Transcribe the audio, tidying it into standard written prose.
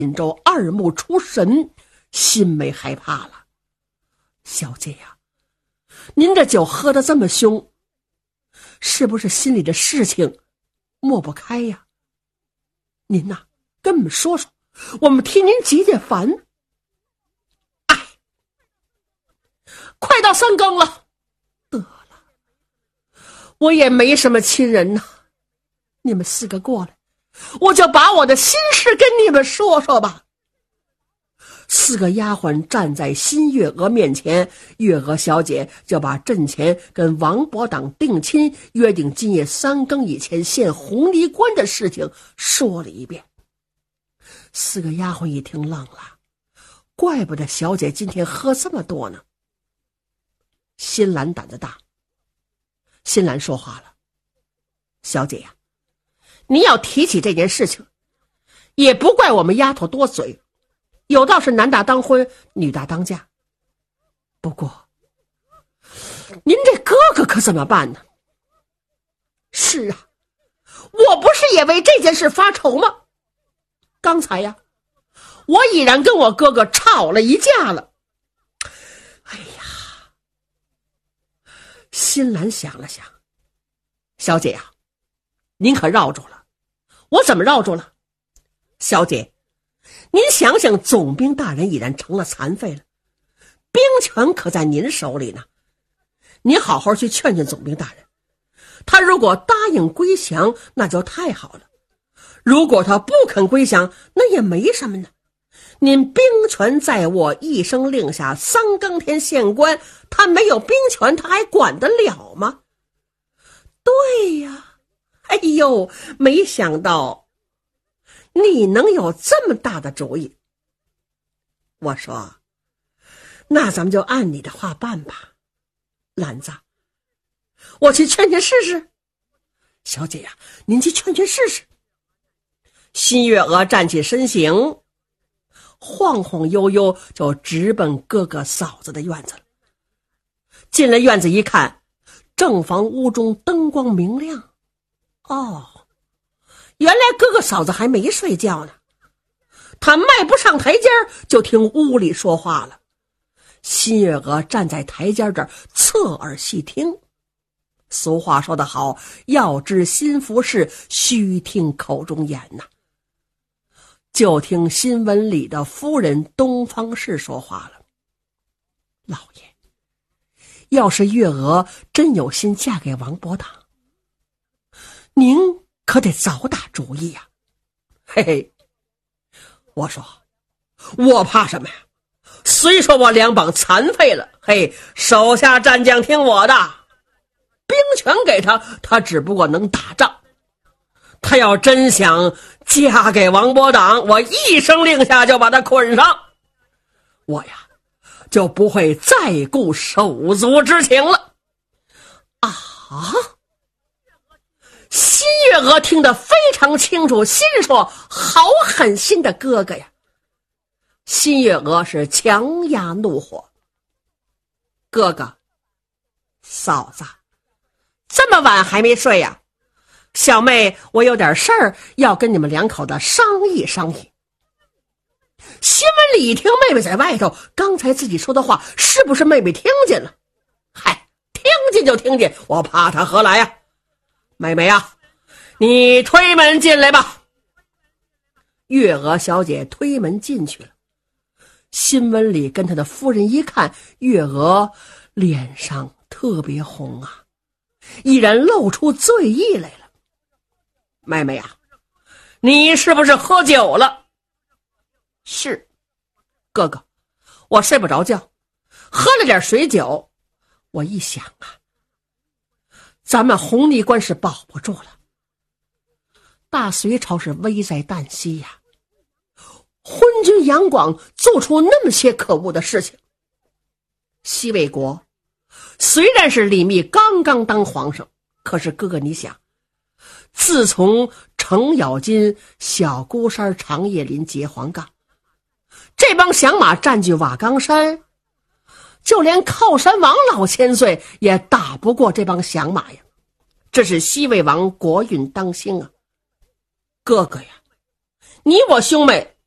锦州二目出神，心没害怕了。小姐呀，您这酒喝得这么凶，是不是心里的事情抹不开呀？您呐，跟我们说说，我们替您解解烦。哎，快到3更了，得了，我也没什么亲人呐，你们4个过来，我就把我的心事跟你们说说吧。4个丫鬟站在新月娥面前，月娥小姐就把阵前跟王伯党定亲，约定今夜3更以前献红泥关的事情说了一遍。4个丫鬟一听愣了，怪不得小姐今天喝这么多呢。新兰胆子大，新兰说话了：小姐呀，你要提起这件事情，也不怪我们丫头多嘴，有道是男大当婚，女大当嫁。不过您这哥哥可怎么办呢？是啊，我不是也为这件事发愁吗？刚才呀，我已然跟我哥哥吵了一架了。哎呀，新兰想了想：小姐呀，您可绕住了。我怎么绕住了？小姐，您想想，总兵大人已然成了残废了，兵权可在您手里呢。您好好去劝劝总兵大人，他如果答应归降，那就太好了；如果他不肯归降，那也没什么呢。您兵权在握，一声令下3更天县官，他没有兵权，他还管得了吗？对呀，哎呦，没想到你能有这么大的主意。我说，那咱们就按你的话办吧。兰子，我去劝劝试试。小姐呀，您去劝劝试试。新月娥站起身形，晃晃悠悠就直奔哥哥嫂子的院子了。进了院子一看，正房屋中灯光明亮。哦，原来哥哥嫂子还没睡觉呢。他迈不上台阶，就听屋里说话了。新月娥站在台阶这儿侧耳细听。俗话说得好，要知心腹事，须听口中言呐。就听新闻里的夫人东方氏说话了：老爷，要是月娥真有心嫁给王伯党，您可得早打主意呀。嘿嘿，我说，我怕什么呀？虽说我2膀残废了，嘿，手下战将听我的，兵权给他，他只不过能打仗。他要真想嫁给王伯党，我一声令下就把他捆上，我呀就不会再顾手足之情了。啊！新月娥听得非常清楚，心说：好狠心的哥哥呀！新月娥是强压怒火：哥哥嫂子，这么晚还没睡呀？小妹，我有点事儿要跟你们2口子商议商议。新闻里一听妹妹在外头，刚才自己说的话是不是妹妹听见了？嗨，听见就听见，我怕她何来呀？妹妹呀，你推门进来吧。月娥小姐推门进去了。新闻里跟她的夫人一看，月娥脸上特别红啊，已然露出醉意来了。妹妹呀，你是不是喝酒了？是，哥哥，我睡不着觉，喝了点水酒。我一想啊，咱们红泥关是保不住了。大隋朝是危在旦夕呀，昏君杨广做出那么些可恶的事情。西魏国虽然是李密刚刚当皇上，可是哥哥你想，自从程咬金、小孤山、长叶林劫黄冈，这帮响马占据瓦岗山，就连靠山王老千岁也打不过这帮响马呀。这是西魏王国运当兴啊。哥哥呀，你我兄妹